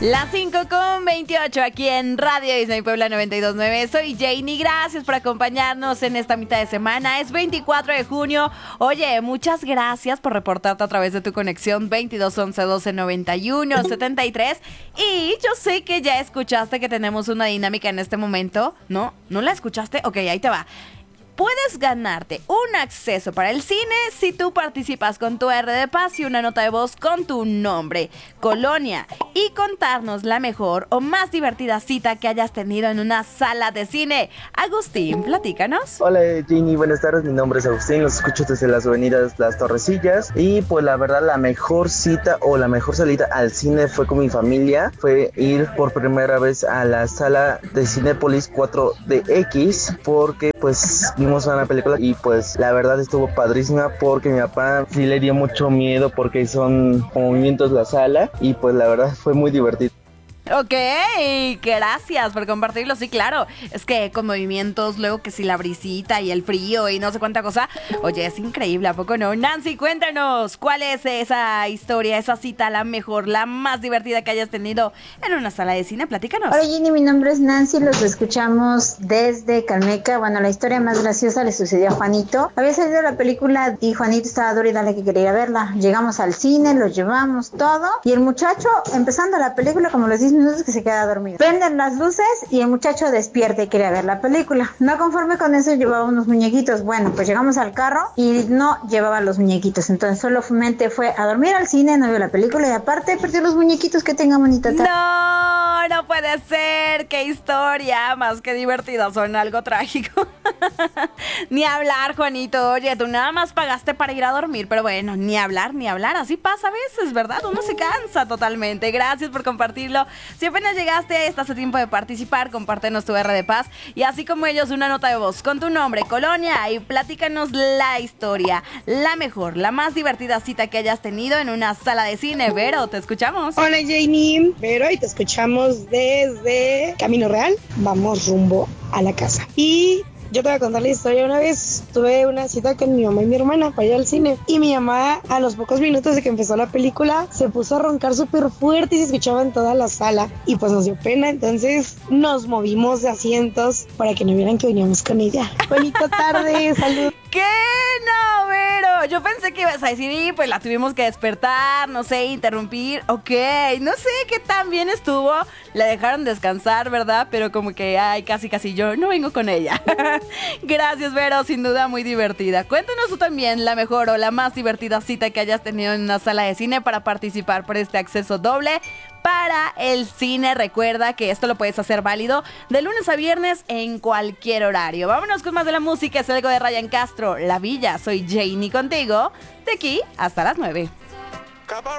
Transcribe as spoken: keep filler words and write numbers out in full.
Las cinco con veintiocho aquí en Radio Disney Puebla noventa y dos punto nueve. Soy Janie, gracias por acompañarnos en esta mitad de semana. Es veinticuatro de junio. Oye, muchas gracias por reportarte a través de tu conexión veintidós once doce noventa y uno setenta y tres. Y yo sé que ya escuchaste que tenemos una dinámica en este momento. ¿No? ¿No la escuchaste? Ok, ahí te va. Puedes ganarte un acceso para el cine si tú participas con tu R de Paz y una nota de voz con tu nombre, colonia y contarnos la mejor o más divertida cita que hayas tenido en una sala de cine. Agustín, platícanos. Hola Jenny, buenas tardes, mi nombre es Agustín, los escucho desde las avenidas Las Torrecillas y pues la verdad la mejor cita o la mejor salida al cine fue con mi familia, fue ir por primera vez a la sala de Cinépolis cuatro D X porque pues vimos una película y pues la verdad estuvo padrísima porque mi papá sí le dio mucho miedo porque son movimientos la sala y pues la verdad fue muy divertido. Ok, gracias por compartirlo. Sí, claro, es que con movimientos, luego que si la brisita y el frío y no sé cuánta cosa. Oye, es increíble, ¿a poco no? Nancy, cuéntanos, ¿cuál es esa historia, esa cita, la mejor, la más divertida que hayas tenido en una sala de cine? Platícanos. Hola Jenny, mi nombre es Nancy, los escuchamos desde Calmeca. Bueno, la historia más graciosa le sucedió a Juanito. Había salido la película y Juanito estaba duro y dale que quería verla. Llegamos al cine, los llevamos todo y el muchacho, empezando la película, como los diez minutos que se queda dormido. Prenden las luces y el muchacho despierta y quiere ver la película. No conforme con eso, llevaba unos muñequitos. Bueno, pues llegamos al carro y no llevaba los muñequitos. Entonces solamente fue a dormir al cine, no vio la película y aparte perdió los muñequitos. Que tenga bonita tarde. No, no puede ser. Qué historia más que divertida. Son algo trágico. Ni hablar, Juanito. Oye, tú nada más pagaste para ir a dormir, pero bueno, ni hablar, ni hablar. Así pasa a veces, ¿verdad? Uno se cansa totalmente. Gracias por compartirlo. Si apenas llegaste, estás a tiempo de participar, compártenos tu R de Paz y así como ellos una nota de voz con tu nombre, colonia y platícanos la historia, la mejor, la más divertida cita que hayas tenido en una sala de cine. Vero, te escuchamos. Hola Janie, Vero, y te escuchamos desde Camino Real. Vamos rumbo a la casa. Y yo te voy a contar la historia. Una vez tuve una cita con mi mamá y mi hermana para ir al cine y mi mamá a los pocos minutos de que empezó la película se puso a roncar súper fuerte y se escuchaba en toda la sala y pues nos dio pena, entonces nos movimos de asientos para que no vieran que veníamos con ella. Bonita tarde, salud. ¿Qué? No, Vero, yo pensé que ibas a decir, y pues la tuvimos que despertar, no sé, interrumpir, ok, no sé qué tan bien estuvo, la dejaron descansar, ¿verdad? Pero como que, ay, casi casi yo no vengo con ella. Gracias, Vero, sin duda muy divertida. Cuéntanos tú también la mejor o la más divertida cita que hayas tenido en una sala de cine para participar por este acceso doble para el cine. Recuerda que esto lo puedes hacer válido de lunes a viernes en cualquier horario. Vámonos con más de la música, es algo de Ryan Castro, La Villa. Soy Janie contigo, de aquí hasta las nueve.